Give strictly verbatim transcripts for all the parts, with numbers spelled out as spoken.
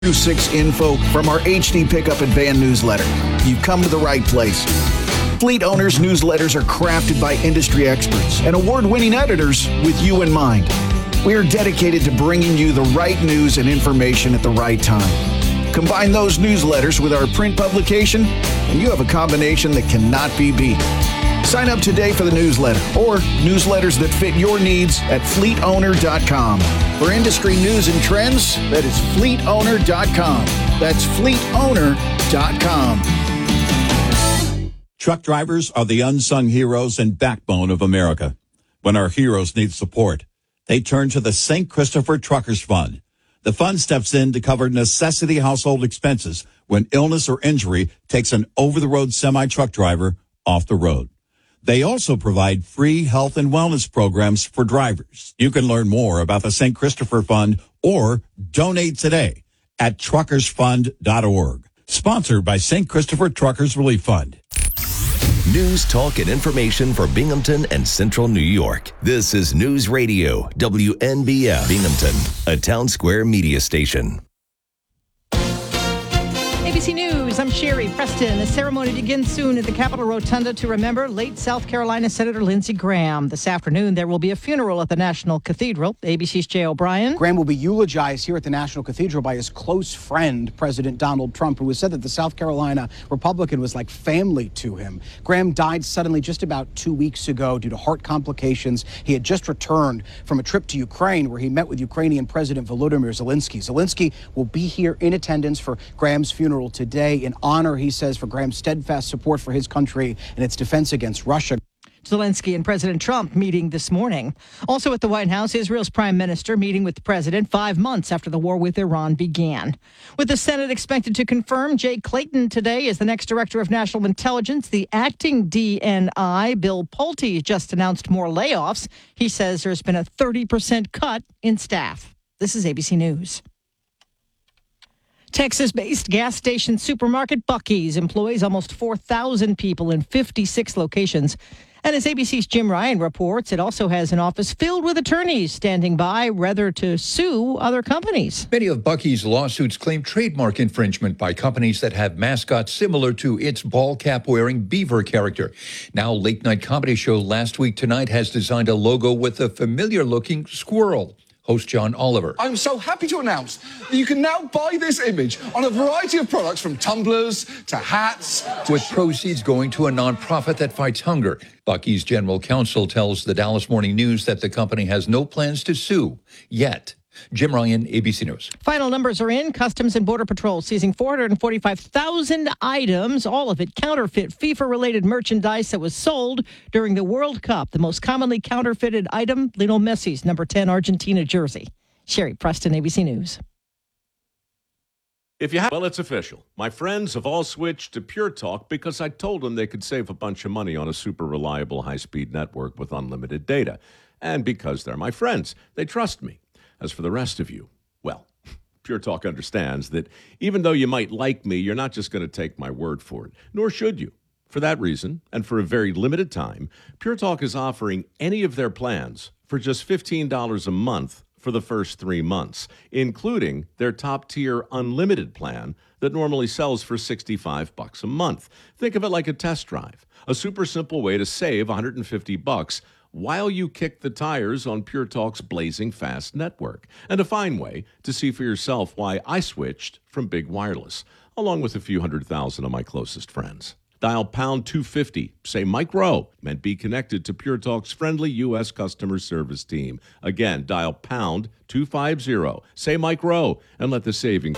six info from our H D Pickup and Van newsletter. You've come to the right place. Fleet Owners newsletters are crafted by industry experts and award-winning editors with you in mind. We are dedicated to bringing you the right news and information at the right time. Combine those newsletters with our print publication, and you have a combination that cannot be beat. Sign up today for the newsletter or newsletters that fit your needs at fleet owner dot com. For industry news and trends, that is fleet owner dot com. That's fleet owner dot com. Truck drivers are the unsung heroes and backbone of America. When our heroes need support, they turn to the Saint Christopher Truckers Fund. The fund steps in to cover necessity household expenses when illness or injury takes an over-the-road semi-truck driver off the road. They also provide free health and wellness programs for drivers. You can learn more about the Saint Christopher Fund or donate today at truckers fund dot org. Sponsored by Saint Christopher Truckers Relief Fund. News, talk, and information for Binghamton and Central New York. This is News Radio, W N B F Binghamton, a Town Square media station. A B C News, I'm Sherry Preston. The ceremony begins soon at the Capitol Rotunda to remember late South Carolina Senator Lindsey Graham. This afternoon, there will be a funeral at the National Cathedral. A B C's Jay O'Brien. Graham will be eulogized here at the National Cathedral by his close friend, President Donald Trump, who has said that the South Carolina Republican was like family to him. Graham died suddenly just about two weeks ago due to heart complications. He had just returned from a trip to Ukraine where he met with Ukrainian President Volodymyr Zelensky. Zelensky will be here in attendance for Graham's funeral today in honor, he says, for Graham's steadfast support for his country and its defense against Russia. Zelensky and President Trump meeting this morning. Also at the White House, Israel's prime minister meeting with the president five months after the war with Iran began. With the Senate expected to confirm Jay Clayton today as the next director of national intelligence, the acting D N I, Bill Pulte, just announced more layoffs. He says there's been a thirty percent cut in staff. This is A B C News. Texas-based gas station supermarket Buc-ee's employs almost four thousand people in fifty-six locations. And as A B C's Jim Ryan reports, it also has an office filled with attorneys standing by whether to sue other companies. Many of Buc-ee's lawsuits claim trademark infringement by companies that have mascots similar to its ball cap-wearing beaver character. Now, late-night comedy show Last Week Tonight has designed a logo with a familiar-looking squirrel. Host John Oliver. I'm so happy to announce that you can now buy this image on a variety of products from tumblers to hats. With proceeds going to a nonprofit that fights hunger. Buc-ee's general counsel tells the Dallas Morning News that the company has no plans to sue yet. Jim Ryan, A B C News. Final numbers are in. Customs and Border Patrol seizing four hundred forty-five thousand items, all of it counterfeit FIFA-related merchandise that was sold during the World Cup. The most commonly counterfeited item, Lionel Messi's number ten Argentina jersey. Sherry Preston, A B C News. If you have, well, it's official. My friends have all switched to Pure Talk because I told them they could save a bunch of money on a super reliable high-speed network with unlimited data. And because they're my friends, they trust me. As for the rest of you, well, Pure Talk understands that even though you might like me, you're not just going to take my word for it, nor should you. For that reason, and for a very limited time, Pure Talk is offering any of their plans for just fifteen dollars a month for the first three months, including their top-tier unlimited plan that normally sells for sixty-five bucks a month. Think of it like a test drive, a super simple way to save one hundred fifty bucks while you kick the tires on Pure Talk's blazing fast network, and a fine way to see for yourself why I switched from Big Wireless, along with a few hundred thousand of my closest friends. Dial pound two fifty, say Mike Rowe, and be connected to Pure Talk's friendly U S customer service team. Again, dial pound two fifty, say Mike Rowe, and let the savings...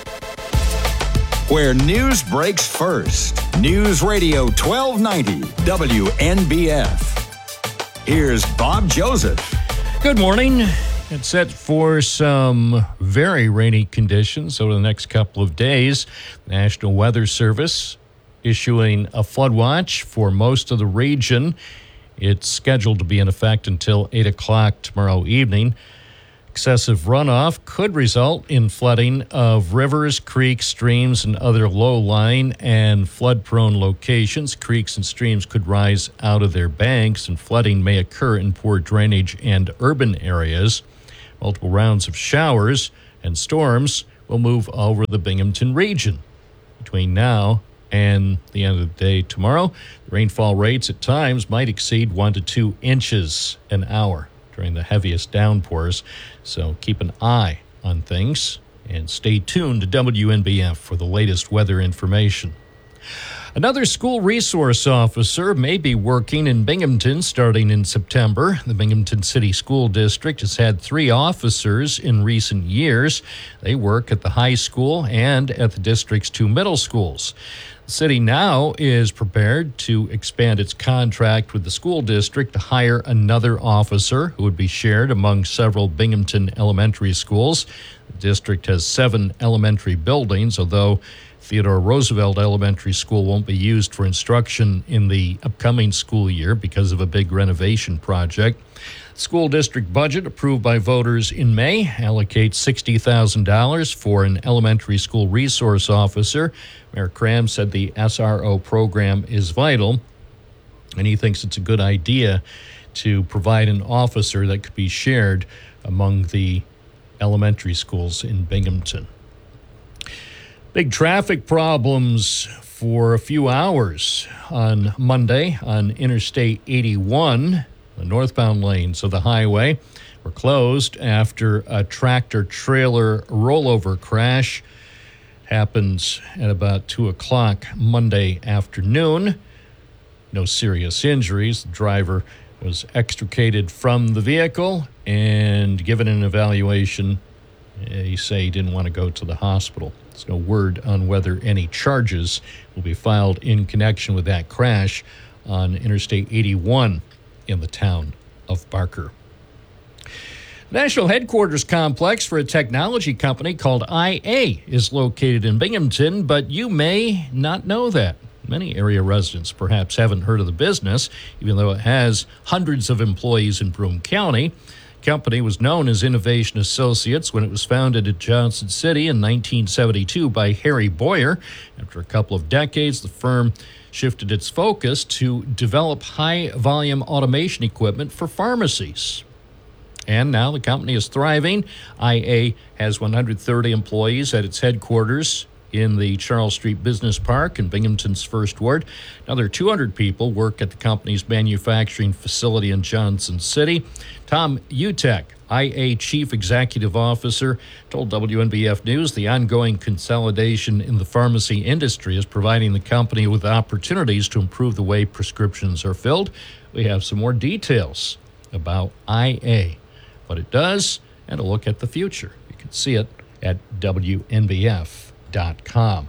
Where news breaks first. News Radio twelve ninety, W N B F. Here's Bob Joseph. Good morning. It's set for some very rainy conditions over the next couple of days. National Weather Service issuing a flood watch for most of the region. It's scheduled to be in effect until eight o'clock tomorrow evening. Excessive runoff could result in flooding of rivers, creeks, streams, and other low-lying and flood-prone locations. Creeks and streams could rise out of their banks, and flooding may occur in poor drainage and urban areas. Multiple rounds of showers and storms will move over the Binghamton region. Between now and the end of the day tomorrow, the rainfall rates at times might exceed one to two inches an hour during the heaviest downpours. So keep an eye on things and stay tuned to W N B F for the latest weather information. Another school resource officer may be working in Binghamton starting in September. The Binghamton City School District has had three officers in recent years. They work at the high school and at the district's two middle schools. The city now is prepared to expand its contract with the school district to hire another officer who would be shared among several Binghamton elementary schools. The district has seven elementary buildings, although Theodore Roosevelt Elementary School won't be used for instruction in the upcoming school year because of a big renovation project. School district budget approved by voters in May allocates sixty thousand dollars for an elementary school resource officer. Mayor Cram said the S R O program is vital, and he thinks it's a good idea to provide an officer that could be shared among the elementary schools in Binghamton. Big traffic problems for a few hours on Monday on Interstate eighty-one. The northbound lanes of the highway were closed after a tractor-trailer rollover crash. Happens at about two o'clock Monday afternoon. No serious injuries. The driver was extricated from the vehicle and given an evaluation. He said he didn't want to go to the hospital. There's no word on whether any charges will be filed in connection with that crash on Interstate eighty-one in the town of Barker. National headquarters complex for a technology company called I A is located in Binghamton, but you may not know that. Many area residents perhaps haven't heard of the business, even though it has hundreds of employees in Broome County. The company was known as Innovation Associates when it was founded in Johnson City in nineteen seventy-two by Harry Boyer. After a couple of decades, the firm shifted its focus to develop high-volume automation equipment for pharmacies. And now the company is thriving. I A has one hundred thirty employees at its headquarters in the Charles Street Business Park in Binghamton's First Ward. Another two hundred people work at the company's manufacturing facility in Johnson City. Tom Utek, I A Chief Executive Officer, told W N B F News the ongoing consolidation in the pharmacy industry is providing the company with opportunities to improve the way prescriptions are filled. We have some more details about I A, what it does, and a look at the future. You can see it at W N B F dot com.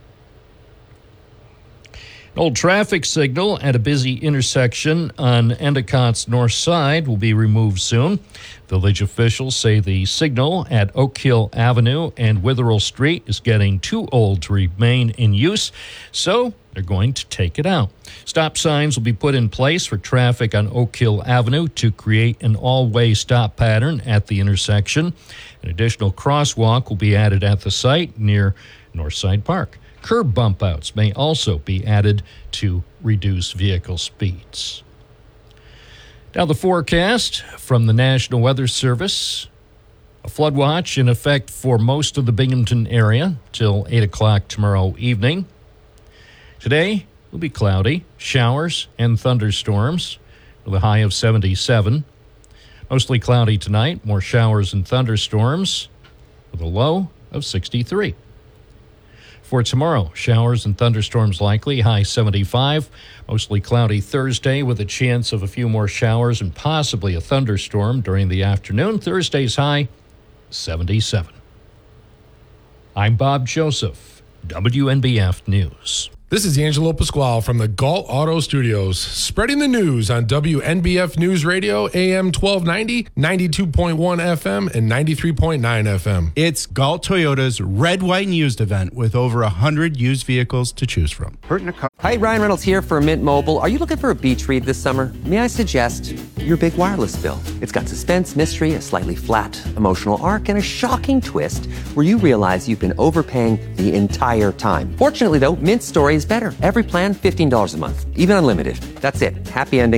An old traffic signal at a busy intersection on Endicott's north side will be removed soon. Village officials say the signal at Oak Hill Avenue and Witherell Street is getting too old to remain in use, so they're going to take it out. Stop signs will be put in place for traffic on Oak Hill Avenue to create an all-way stop pattern at the intersection. An additional crosswalk will be added at the site near Northside Park. Curb bump outs may also be added to reduce vehicle speeds. Now the forecast from the National Weather Service. A flood watch in effect for most of the Binghamton area till eight o'clock tomorrow evening. Today will be cloudy, showers and thunderstorms with a high of seventy-seven. Mostly cloudy tonight, more showers and thunderstorms with a low of sixty-three. For tomorrow, showers and thunderstorms likely, high seventy-five. Mostly cloudy Thursday with a chance of a few more showers and possibly a thunderstorm during the afternoon. Thursday's high, seventy-seven. I'm Bob Joseph, W N B F News. This is Angelo Pasquale from the Galt Auto Studios, spreading the news on W N B F News Radio, A M twelve ninety, ninety-two point one F M, and ninety-three point nine F M. It's Galt Toyota's Red, White, and Used event with over one hundred used vehicles to choose from. Hi, Ryan Reynolds here for Mint Mobile. Are you looking for a beach read this summer? May I suggest your big wireless bill? It's got suspense, mystery, a slightly flat emotional arc, and a shocking twist where you realize you've been overpaying the entire time. Fortunately, though, Mint's story is better. Every plan, fifteen dollars a month, even unlimited. That's it. Happy ending.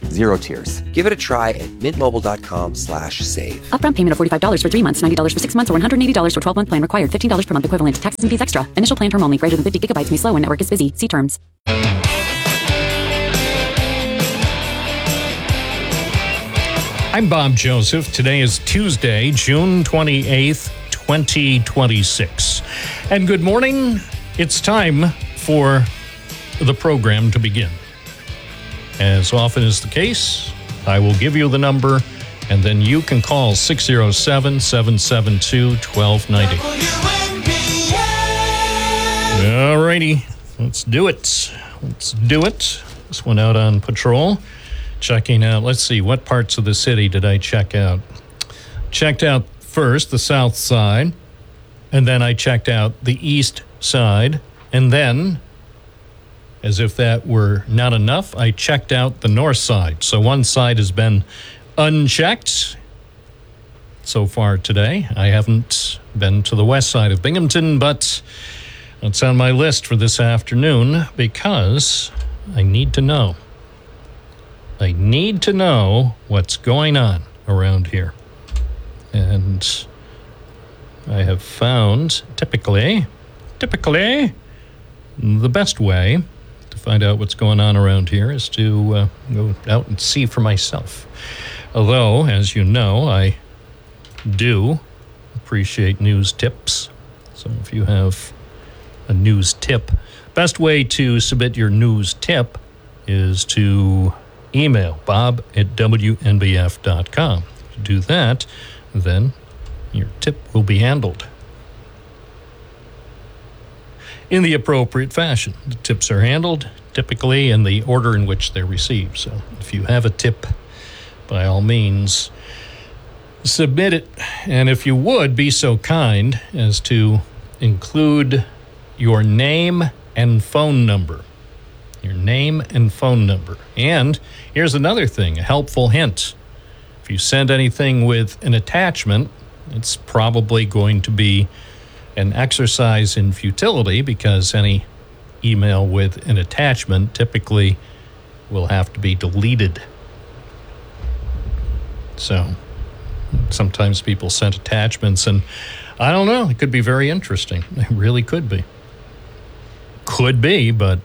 Zero tiers. Give it a try at mintmobile.com slash save. Upfront payment of forty-five dollars for three months, ninety dollars for six months, or one hundred eighty dollars for twelve-month plan required. fifteen dollars per month equivalent. Taxes and fees extra. Initial plan term only. Greater than fifty gigabytes may slow when network is busy. See terms. I'm Bob Joseph. Today is Tuesday, June twenty-eighth, twenty twenty-six. And good morning. It's time for the program to begin. As often is the case, I will give you the number, and then you can call six oh seven, seven seven two, one two nine oh. All righty, let's do it. Let's do it. Just went out on patrol, checking out, let's see, what parts of the city did I check out? Checked out first the south side, and then I checked out the east side, and then, as if that were not enough, I checked out the north side. So one side has been unchecked so far today. I haven't been to the west side of Binghamton, but it's on my list for this afternoon because I need to know. I need to know what's going on around here. And I have found typically, typically, the best way to find out what's going on around here is to uh, go out and see for myself. Although, as you know, I do appreciate news tips. So if you have a news tip, best way to submit your news tip is to email bob at w n b f dot com. If you do that, then your tip will be handled in the appropriate fashion. The tips are handled typically in the order in which they're received. So if you have a tip, by all means, submit it. And if you would be so kind as to include your name and phone number. Your name and phone number. And here's another thing, a helpful hint. If you send anything with an attachment, it's probably going to be an exercise in futility because any email with an attachment typically will have to be deleted. So sometimes people send attachments and I don't know, it could be very interesting. It really could be. Could be, but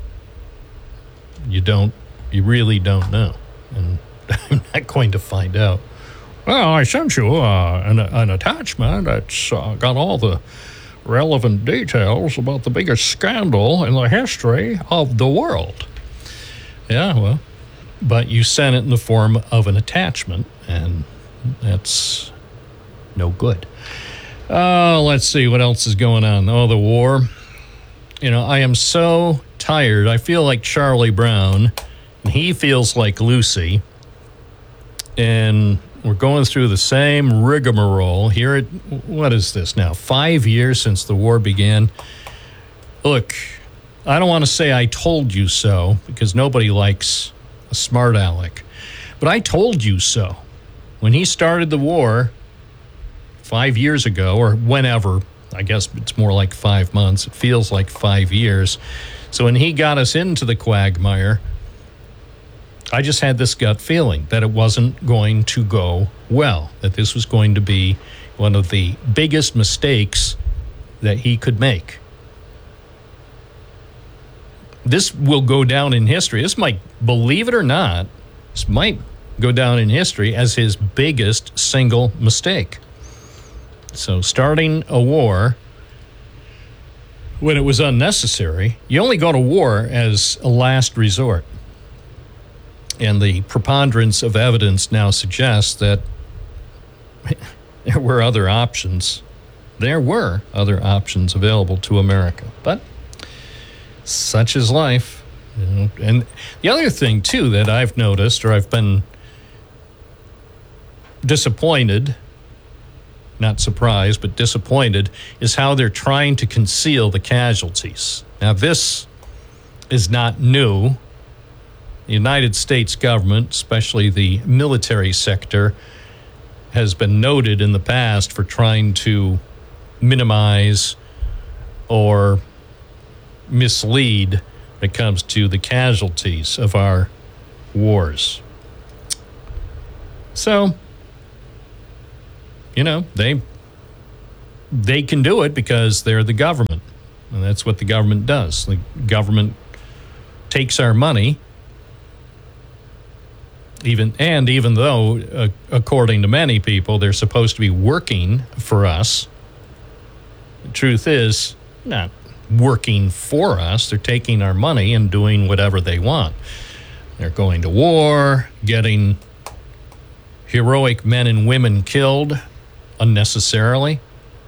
you don't, you really don't know. And I'm not going to find out. Well, I sent you uh, an, an attachment that's uh, got all the relevant details about the biggest scandal in the history of the world. Yeah, well, but you sent it in the form of an attachment, and that's no good. Uh, let's see what else is going on. Oh, the war. You know, I am so tired. I feel like Charlie Brown, and he feels like Lucy, and we're going through the same rigmarole here at, what is this now, five years since the war began. Look, I don't want to say I told you so, because nobody likes a smart aleck. But I told you so. When he started the war five years ago, or whenever, I guess it's more like five months, it feels like five years. So when he got us into the quagmire, I just had this gut feeling that it wasn't going to go well, that this was going to be one of the biggest mistakes that he could make. This will go down in history. This might, believe it or not, this might go down in history as his biggest single mistake. So starting a war when it was unnecessary, you only go to war as a last resort. And the preponderance of evidence now suggests that there were other options. There were other options available to America. But such is life. You know? And the other thing, too, that I've noticed, or I've been disappointed, not surprised, but disappointed, is how they're trying to conceal the casualties. Now, this is not new. The United States government, especially the military sector, has been noted in the past for trying to minimize or mislead when it comes to the casualties of our wars. So, you know, they they can do it because they're the government. And that's what the government does. The government takes our money, even and even though, uh, according to many people, they're supposed to be working for us, the truth is, not working for us. They're taking our money and doing whatever they want. They're going to war, getting heroic men and women killed unnecessarily.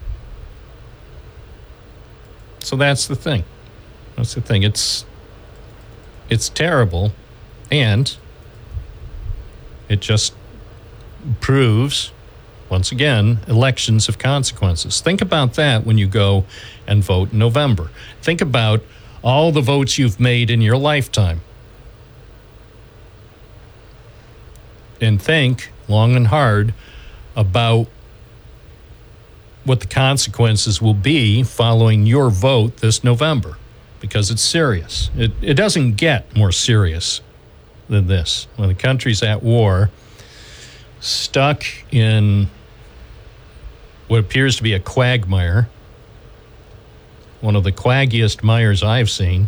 So that's the thing. That's the thing. It's it's terrible, and it just proves, once again, elections have consequences. Think about that when you go and vote in November. Think about all the votes you've made in your lifetime. And think long and hard about what the consequences will be following your vote this November, because it's serious. It, it doesn't get more serious than this. When the country's at war, stuck in what appears to be a quagmire, one of the quaggiest mires I've seen.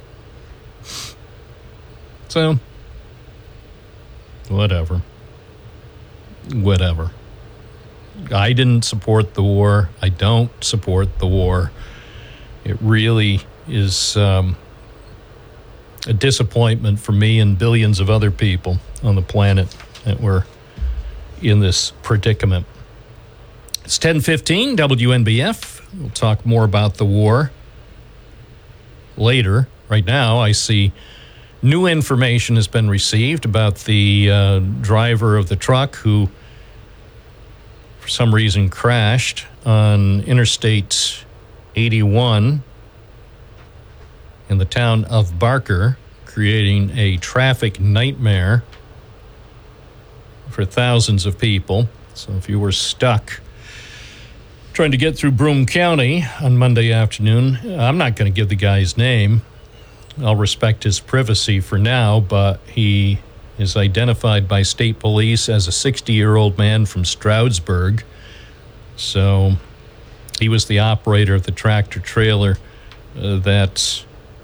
So, whatever. Whatever. I didn't support the war. I don't support the war. It really is um, a disappointment for me and billions of other people on the planet that were in this predicament. It's ten fifteen, W N B F. We'll talk more about the war later. Right now, I see new information has been received about the uh, driver of the truck who, for some reason, crashed on Interstate eighty-one in the town of Barker, creating a traffic nightmare for thousands of people. So if you were stuck trying to get through Broome County on Monday afternoon, I'm not going to give the guy's name. I'll respect his privacy for now, but he is identified by state police as a sixty-year-old man from Stroudsburg. So he was the operator of the tractor trailer uh, that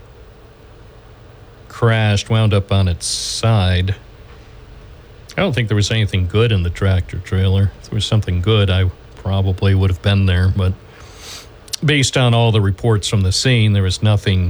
crashed, wound up on its side. I don't think there was anything good in the tractor trailer. If there was something good, I probably would have been there. But based on all the reports from the scene, there was nothing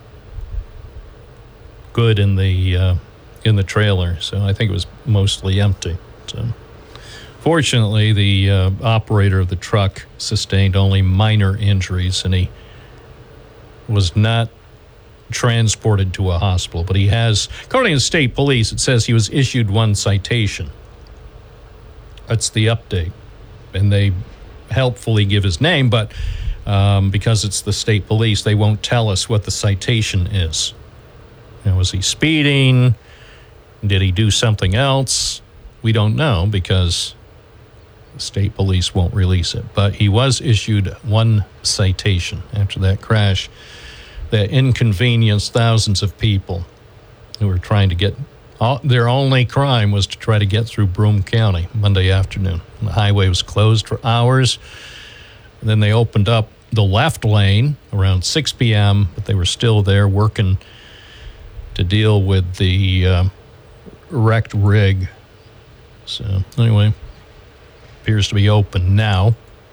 good in the uh, in the trailer. So I think it was mostly empty. So fortunately, the uh, operator of the truck sustained only minor injuries, and he was not transported to a hospital. But he has, according to state police, it says he was issued one citation. That's the update. And they helpfully give his name, but um, because it's the state police, they won't tell us what the citation is. You know, was he speeding? Did he do something else? We don't know because the state police won't release it. But he was issued one citation after that crash that inconvenienced thousands of people who were trying to get, all, their only crime was to try to get through Broome County Monday afternoon. The highway was closed for hours. And then they opened up the left lane around six p.m., but they were still there working to deal with the uh, wrecked rig. So anyway, appears to be open now.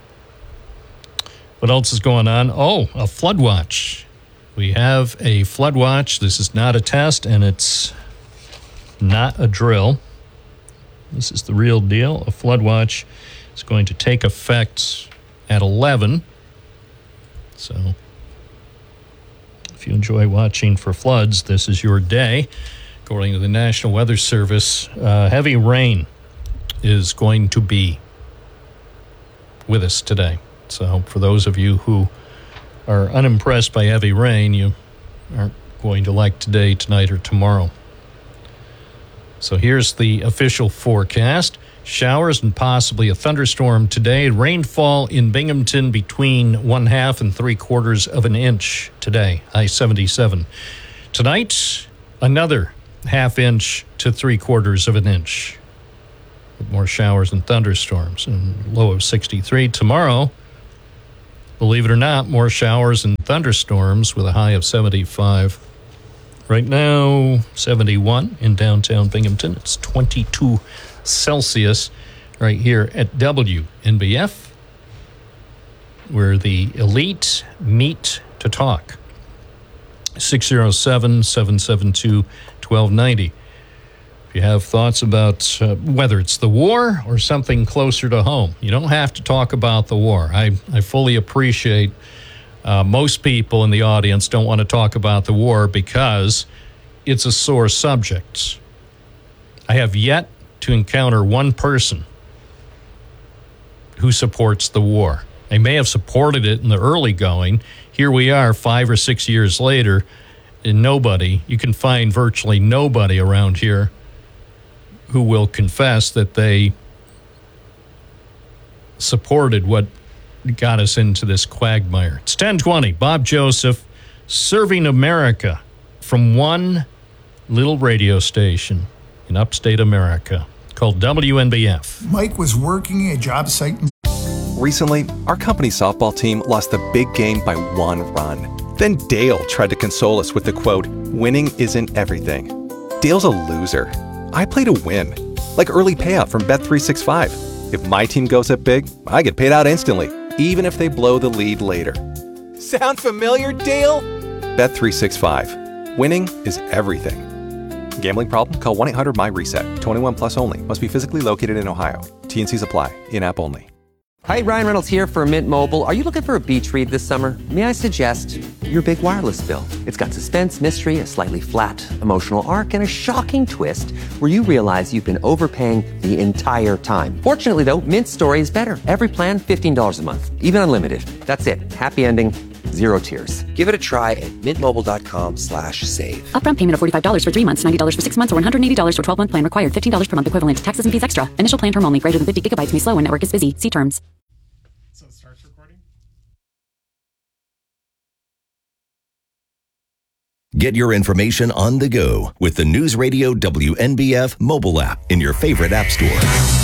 What else is going on? Oh, a flood watch. We have a flood watch. This is not a test, and it's not a drill. This is the real deal. A flood watch is going to take effect at eleven. So if you enjoy watching for floods, this is your day. According to the National Weather Service, uh, heavy rain is going to be with us today. So for those of you who are unimpressed by heavy rain, you aren't going to like today, tonight, or tomorrow. So here's the official forecast. Showers and possibly a thunderstorm today. Rainfall in Binghamton between one half and three quarters of an inch today, I seventy-seven. Tonight, another half inch to three quarters of an inch. with more showers and thunderstorms, and low of sixty-three. Tomorrow, believe it or not, more showers and thunderstorms with a high of seventy-five. Right now, seventy-one in downtown Binghamton. It's twenty-two Celsius right here at W N B F, where the elite meet to talk. six oh seven, seven seven two, one two nine oh. If you have thoughts about uh, whether it's the war or something closer to home, you don't have to talk about the war. I, I fully appreciate uh, most people in the audience don't want to talk about the war because it's a sore subject. I have yet to encounter one person who supports the war. They may have supported it in the early going. Here we are five or six years later, and nobody, you can find virtually nobody around here who will confess that they supported what got us into this quagmire. It's ten twenty. Bob Joseph serving America from one little radio station in upstate America called W N B F. Mike was working a job site. Recently, our company softball team lost the big game by one run. Then Dale tried to console us with the quote, "Winning isn't everything." Dale's a loser. I play to win, like early payout from Bet three sixty-five. If my team goes up big, I get paid out instantly, even if they blow the lead later. Sound familiar, Dale? Bet three sixty-five. Winning is everything. Gambling problem? Call one eight hundred M Y reset. twenty-one plus only. Must be physically located in Ohio. T N Cs apply. In-app only. Hi, Ryan Reynolds here for Mint Mobile. Are you looking for a beach read this summer? May I suggest your big wireless bill? It's got suspense, mystery, a slightly flat, emotional arc, and a shocking twist where you realize you've been overpaying the entire time. Fortunately, though, Mint's story is better. Every plan, fifteen dollars a month, even unlimited. That's it. Happy ending, zero tears. Give it a try at mintmobile.com slash save. Upfront payment of forty-five dollars for three months, ninety dollars for six months, or one hundred eighty dollars for twelve-month plan required. fifteen dollars per month equivalent. Taxes and fees extra. Initial plan term only. Greater than fifty gigabytes may slow when network is busy. See terms. Get your information on the go with the News Radio W N B F mobile app in your favorite app store.